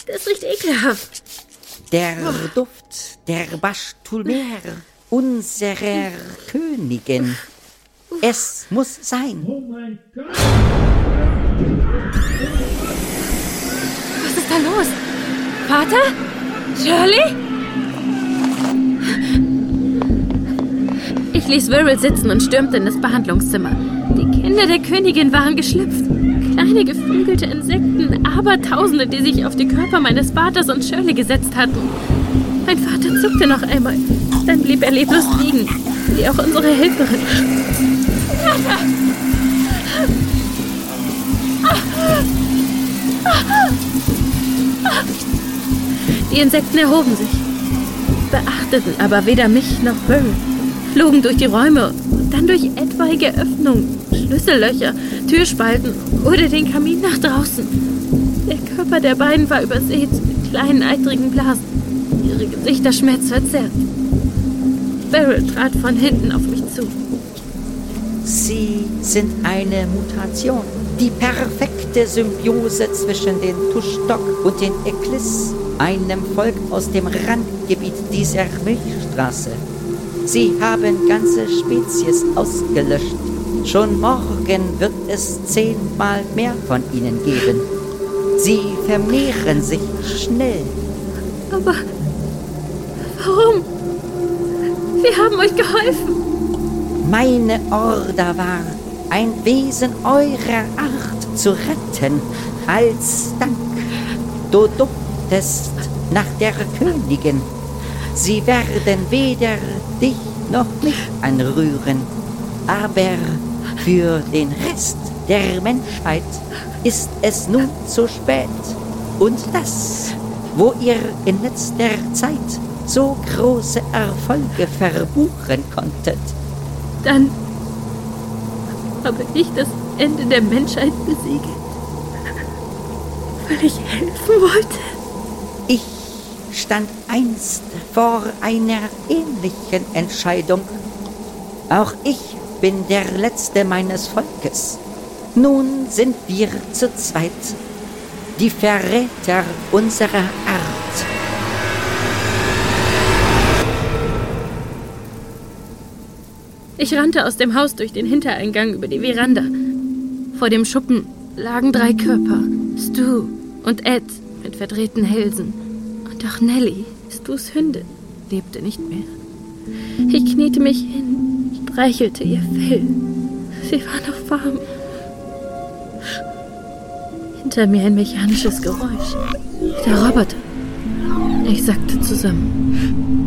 Das riecht ekelhaft. Der Duft der Bastulmer, unserer Königin. Es muss sein. Oh mein Gott! Was ist da los? Vater? Shirley? Ich ließ Viral sitzen und stürmte in das Behandlungszimmer. Die Kinder der Königin waren geschlüpft. Kleine geflügelte Insekten, Abertausende, die sich auf die Körper meines Vaters und Shirley gesetzt hatten. Mein Vater zuckte noch einmal. Dann blieb er leblos liegen, wie auch unsere Helferin. Vater! Die Insekten erhoben sich, beachteten aber weder mich noch Viral, flogen durch die Räume, dann durch etwaige Öffnungen, Schlüssellöcher, Türspalten oder den Kamin nach draußen. Der Körper der beiden war übersät mit kleinen eitrigen Blasen, ihre Gesichter schmerzverzerrt. Viral trat von hinten auf mich zu. Sie sind eine Mutation. Die perfekte Symbiose zwischen den Tuschstock und den Eklis, einem Volk aus dem Randgebiet dieser Milchstraße. Sie haben ganze Spezies ausgelöscht. Schon morgen wird es 10-mal mehr von ihnen geben. Sie vermehren sich schnell. Aber warum? Wir haben euch geholfen. Meine Order war, ein Wesen eurer Art zu retten, als Dank. Du duftest nach der Königin. Sie werden weder dich noch mich anrühren. Aber für den Rest der Menschheit ist es nun zu spät. Und das, wo ihr in letzter Zeit so große Erfolge verbuchen konntet. Dann habe ich das Ende der Menschheit besiegt, weil ich helfen wollte. Ich stand einst vor einer ähnlichen Entscheidung. Auch ich bin der Letzte meines Volkes. Nun sind wir zu zweit, die Verräter unserer Art. Ich rannte aus dem Haus durch den Hintereingang über die Veranda. Vor dem Schuppen lagen 3 Körper. Stu und Ed mit verdrehten Hälsen. Und auch Nellie, Stus Hündin, lebte nicht mehr. Ich kniete mich hin, streichelte ihr Fell. Sie war noch warm. Hinter mir ein mechanisches Geräusch. Der Roboter. Ich sackte zusammen.